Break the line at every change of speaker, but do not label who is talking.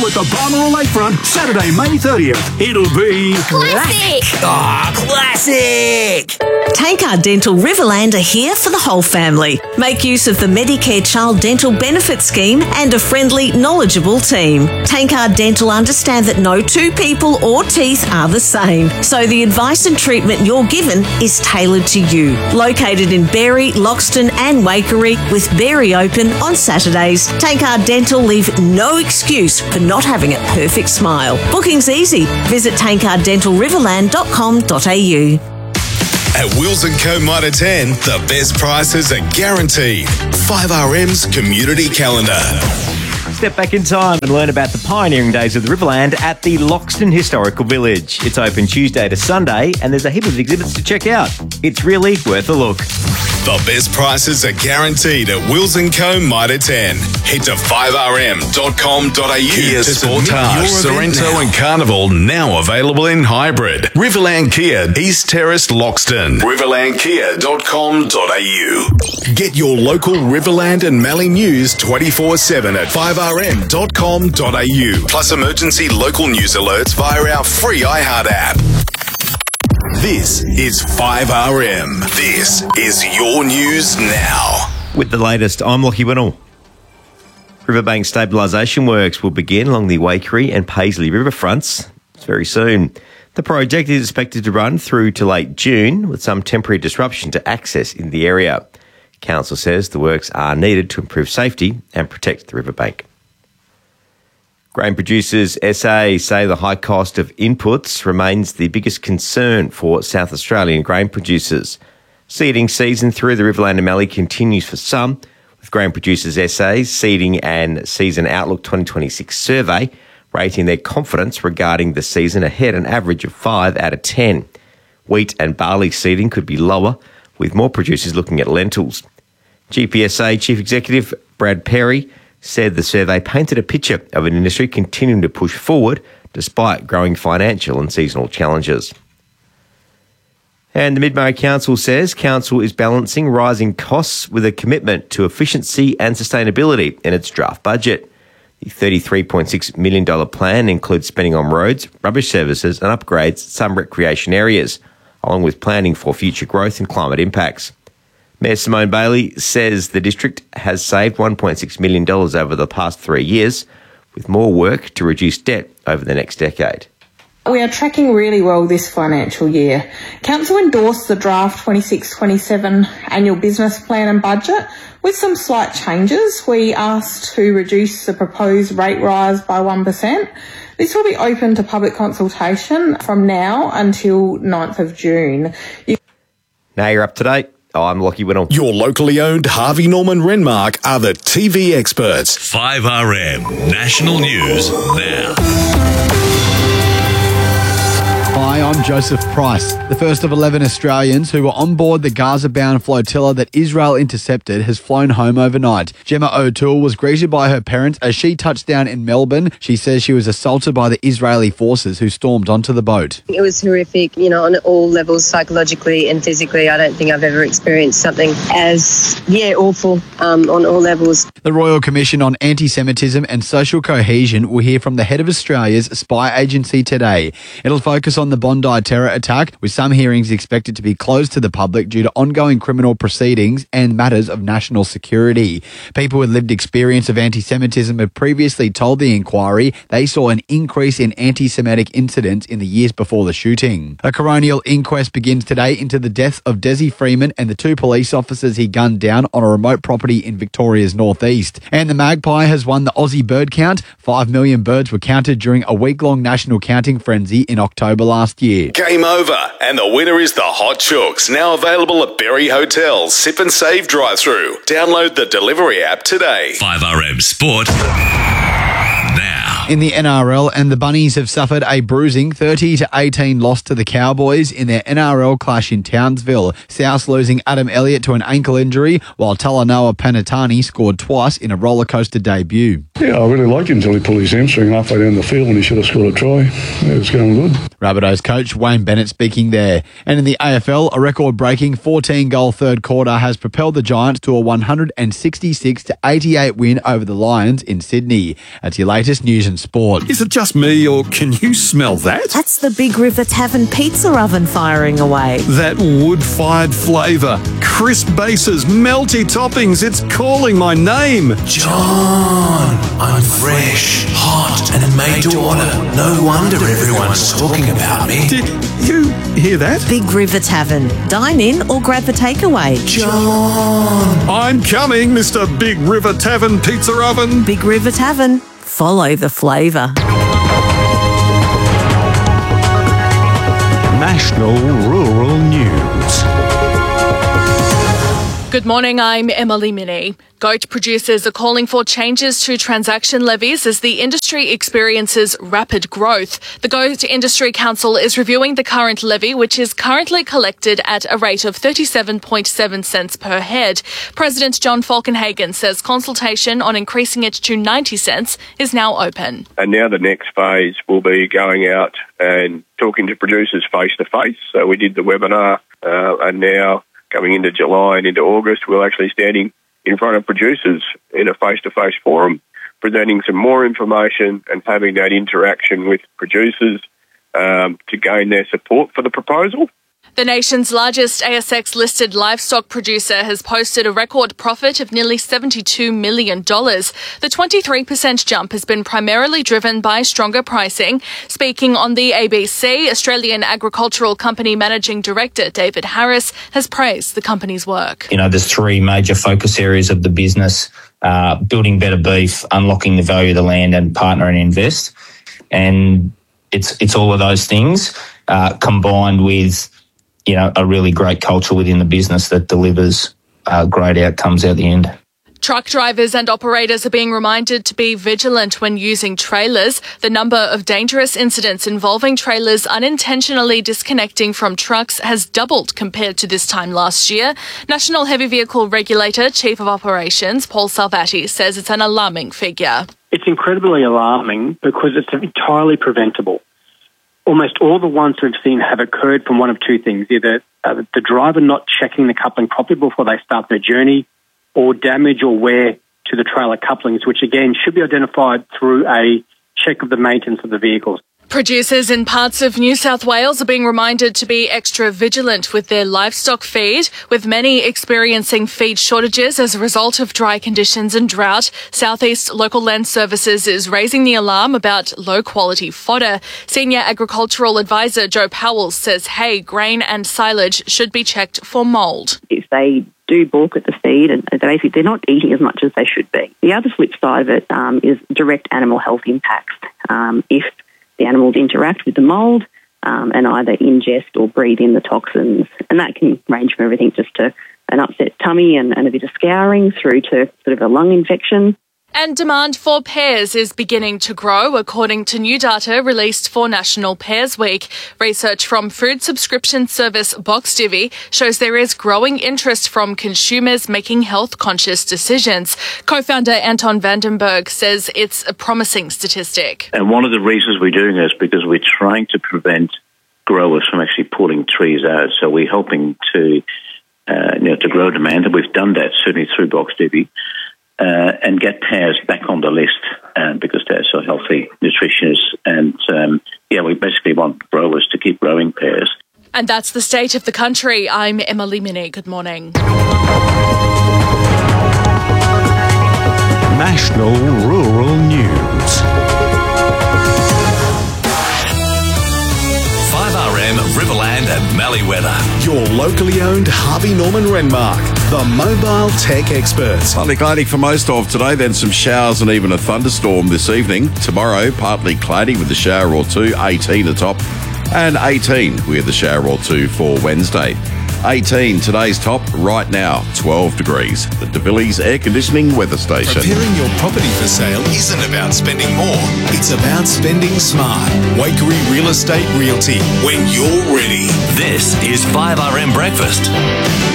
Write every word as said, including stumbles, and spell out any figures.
at the Balmoral Lakefront Saturday, May thirtieth. It'll be...
Classic!
Ah, oh, classic!
Tankard Dental Riverland are here for the whole family. Make use of the Medicare Child Dental Benefit Scheme and a friendly, knowledgeable team. Tankard Dental understand that no two people or teeth are the same, so the advice and treatment you're given is tailored to you. Located in Berry, Loxton and Waikerie, with Berry open on Saturdays, Tankard Dental leave no excuse for not having a perfect smile. Booking's easy. Visit tankard dental riverland dot com dot a u.
At Wills and Co Mitre ten, the best prices are guaranteed. five R M's Community Calendar.
Step back in time and learn about the pioneering days of the Riverland at the Loxton Historical Village. It's open Tuesday to Sunday and there's a heap of exhibits to check out. It's really worth a look.
The best prices are guaranteed at Wills and Co Mitre ten. Head to five r m dot com dot a u
Kia
to submit
Sportage,
your
Sorrento
event now.
and Carnival now available in hybrid. Riverland Kia, East Terrace, Loxton. riverland kia dot com dot a u.
Get your local Riverland and Mallee news twenty-four seven at five r m dot com dot a u. Plus emergency local news alerts via our free iHeart app. This is five R M. This is your news now.
With the latest, I'm Lockie Winnell. Riverbank stabilisation works will begin along the Waikerie and Paisley riverfronts very soon. The project is expected to run through to late June, with some temporary disruption to access in the area. Council says the works are needed to improve safety and protect the riverbank. Grain Producers S A say the high cost of inputs remains the biggest concern for South Australian grain producers. Seeding season through the Riverland and Mallee continues for some, with Grain Producers S A's Seeding and Season Outlook twenty twenty-six survey rating their confidence regarding the season ahead an average of five out of ten. Wheat and barley seeding could be lower, with more producers looking at lentils. G P S A Chief Executive Brad Perry said the survey painted a picture of an industry continuing to push forward despite growing financial and seasonal challenges. And the Mid-Murray Council says Council is balancing rising costs with a commitment to efficiency and sustainability in its draft budget. The thirty-three point six million dollars plan includes spending on roads, rubbish services and upgrades at some recreation areas, along with planning for future growth and climate impacts. Mayor Simone Bailey says the district has saved one point six million dollars over the past three years, with more work to reduce debt over the next decade.
We are tracking really well this financial year. Council endorsed the draft twenty-six twenty-seven annual business plan and budget with some slight changes. We asked to reduce the proposed rate rise by one percent. This will be open to public consultation from now until ninth of June. You-
now you're up to date. I'm Lockie Winnell.
Your locally owned Harvey Norman Renmark are the T V experts.
five R M National News Now.
Hi, I'm Joseph Price. The first of eleven Australians who were on board the Gaza-bound flotilla that Israel intercepted has flown home overnight. Gemma O'Toole was greeted by her parents as she touched down in Melbourne. She says she was assaulted by the Israeli forces who stormed onto the boat.
It was horrific, you know, on all levels, psychologically and physically. I don't think I've ever experienced something as, yeah, awful um, on all levels.
The Royal Commission on Anti-Semitism and Social Cohesion will hear from the head of Australia's spy agency today. It'll focus on the Bondi terror attack, with some hearings expected to be closed to the public due to ongoing criminal proceedings and matters of national security. People with lived experience of anti-Semitism have previously told the inquiry they saw an increase in anti-Semitic incidents in the years before the shooting. A coronial inquest begins today into the deaths of Desi Freeman and the two police officers he gunned down on a remote property in Victoria's northeast. And the Magpie has won the Aussie bird count. Five million birds were counted during a week-long national counting frenzy in October last year.
Game over, and the winner is the Hot Chooks, now available at Berry Hotel's Sip and Save drive-thru. Download the delivery app today.
five R M Sport Now.
In the N R L, and the Bunnies have suffered a bruising thirty to eighteen loss to the Cowboys in their N R L clash in Townsville. South losing Adam Elliott to an ankle injury, while Talanoa Panatani scored twice in a rollercoaster debut.
Yeah, I really liked him until he pulled his hamstring halfway down the field when he should have scored a try. It was going good.
Rabbitohs coach Wayne Bennett speaking there. And in the A F L, a record-breaking fourteen-goal third quarter has propelled the Giants to a one hundred sixty-six to eighty-eight win over the Lions in Sydney. That's your latest news and and sport.
Is it just me, or can you smell that?
That's the Big River Tavern pizza oven firing away.
That wood-fired flavour, crisp bases, melty toppings, it's calling my name.
John, I'm fresh, hot, and made to order. No wonder everyone's talking about me.
Did you hear that?
Big River Tavern. Dine in or grab the takeaway.
John.
I'm coming, Mister Big River Tavern Pizza Oven.
Big River Tavern. Follow the flavour.
National Rural News.
Good morning, I'm Emily Minnie. Goat producers are calling for changes to transaction levies as the industry experiences rapid growth. The Goat Industry Council is reviewing the current levy, which is currently collected at a rate of thirty-seven point seven cents per head. President John Falkenhagen says consultation on increasing it to ninety cents is now open.
And now the next phase will be going out and talking to producers face-to-face. So we did the webinar uh, and now coming into July and into August, we're actually standing in front of producers in a face-to-face forum, presenting some more information and having that interaction with producers um, to gain their support for the proposal.
The nation's largest A S X-listed livestock producer has posted a record profit of nearly seventy-two million dollars. The twenty-three percent jump has been primarily driven by stronger pricing. Speaking on the A B C, Australian Agricultural Company Managing Director David Harris has praised the company's work.
You know, there's three major focus areas of the business, uh, building better beef, unlocking the value of the land, and partner and invest. And it's, it's all of those things uh, combined with you know, a really great culture within the business that delivers uh, great outcomes at the end.
Truck drivers and operators are being reminded to be vigilant when using trailers. The number of dangerous incidents involving trailers unintentionally disconnecting from trucks has doubled compared to this time last year. National Heavy Vehicle Regulator Chief of Operations Paul Salvati says it's an alarming figure.
It's incredibly alarming because it's entirely preventable. Almost all the ones we've seen have occurred from one of two things, either uh, the driver not checking the coupling properly before they start their journey, or damage or wear to the trailer couplings, which again should be identified through a check of the maintenance of the vehicles.
Producers in parts of New South Wales are being reminded to be extra vigilant with their livestock feed, with many experiencing feed shortages as a result of dry conditions and drought. Southeast Local Land Services is raising the alarm about low-quality fodder. Senior Agricultural Advisor Joe Powell says hay, grain and silage should be checked for mould.
If they do balk at the feed, and basically they're not eating as much as they should be. The other flip side of it um, is direct animal health impacts. Um, if the animals interact with the mould um, and either ingest or breathe in the toxins. And that can range from everything just to an upset tummy and, and a bit of scouring through to sort of a lung infection.
And demand for pears is beginning to grow, according to new data released for National Pears Week. Research from food subscription service BoxDivvy shows there is growing interest from consumers making health-conscious decisions. Co-founder Anton Vandenberg says it's a promising statistic.
And one of the reasons we're doing this is because we're trying to prevent growers from actually pulling trees out. So we're helping to, uh, you know, to grow demand, and we've done that certainly through BoxDivvy. Uh, and get pears back on the list uh, because they're so healthy, nutritious, and um, yeah, we basically want growers to keep growing pears.
And that's the state of the country. I'm Emily Minnie. Good morning.
National Rural News.
five R M Riverland and Mallee weather.
Your locally owned Harvey Norman Renmark, the mobile tech experts.
Partly cloudy for most of today, then some showers and even a thunderstorm this evening. Tomorrow, partly cloudy with a shower or two, eighteen atop, and eighteen with a shower or two for Wednesday. eighteen today's top, right now, twelve degrees. The DeVillies Air Conditioning Weather Station.
Preparing your property for sale isn't about spending more, it's about spending smart. Wakery Real Estate Realty, when you're ready.
This is five R M Breakfast.